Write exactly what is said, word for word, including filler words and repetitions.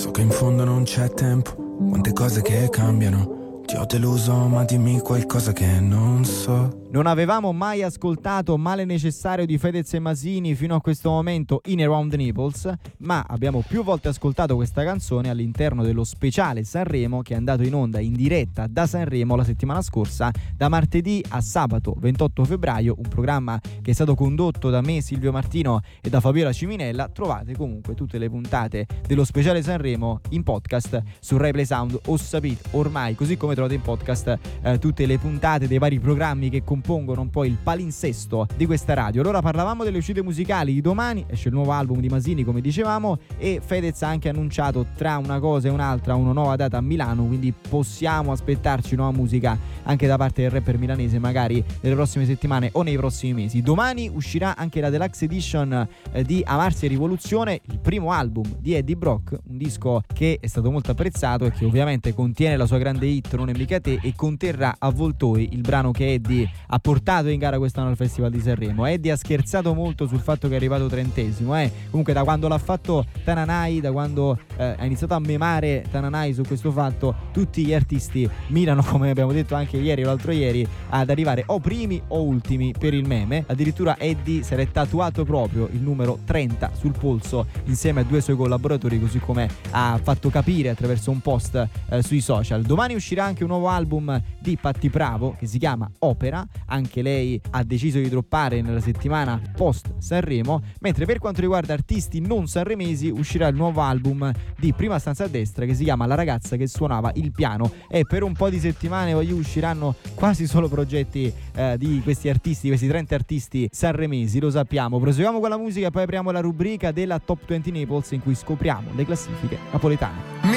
So che in fondo non c'è tempo, quante cose che cambiano. Ti ho deluso, ma dimmi qualcosa che non so. Non avevamo mai ascoltato Male Necessario di Fedez e Masini fino a questo momento in Around the Naples, ma abbiamo più volte ascoltato questa canzone all'interno dello speciale Sanremo che è andato in onda in diretta da Sanremo la settimana scorsa, da martedì a sabato ventotto febbraio, un programma che è stato condotto da me, Silvio Martino, e da Fabiola Ciminella. Trovate comunque tutte le puntate dello speciale Sanremo in podcast su Rai Play Sound o Sapete ormai, così come trovate in podcast eh, tutte le puntate dei vari programmi che compongono un po' il palinsesto di questa radio. Allora parlavamo delle uscite musicali di domani, esce il nuovo album di Masini come dicevamo, e Fedez ha anche annunciato tra una cosa e un'altra una nuova data a Milano, quindi possiamo aspettarci nuova musica anche da parte del rapper milanese magari nelle prossime settimane o nei prossimi mesi. Domani uscirà anche la deluxe edition eh, di Amarsi e Rivoluzione, il primo album di Eddie Brock, un disco che è stato molto apprezzato e che ovviamente contiene la sua grande hit Non è mica te e conterrà Avvoltoi, il brano che Eddie ha portato in gara quest'anno al Festival di Sanremo. Eddie ha scherzato molto sul fatto che è arrivato trentesimo, eh. Comunque da quando l'ha fatto Tananai, da quando eh, ha iniziato a memare Tananai su questo fatto, tutti gli artisti mirano, come abbiamo detto anche ieri o l'altro ieri, ad arrivare o primi o ultimi per il meme. Addirittura Eddie si è tatuato proprio il numero trenta sul polso insieme a due suoi collaboratori, così come ha fatto capire attraverso un post eh, sui social. Domani uscirà anche un nuovo album di Patti Bravo che si chiama Opera, anche lei ha deciso di droppare nella settimana post Sanremo, mentre per quanto riguarda artisti non sanremesi uscirà il nuovo album di Prima Stanza a Destra che si chiama La ragazza che suonava il piano, e per un po' di settimane poi usciranno quasi solo progetti eh, di questi artisti, questi trenta artisti sanremesi, lo sappiamo. Proseguiamo con la musica e poi apriamo la rubrica della Top venti Naples in cui scopriamo le classifiche napoletane.